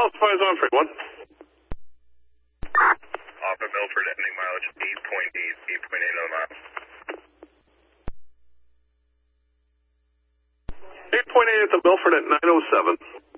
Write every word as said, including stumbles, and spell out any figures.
Alpha is on for one. Alpha Milford, ending mileage eight point eight, eight point eight oh miles. eight point eight at the Milford at nine oh seven.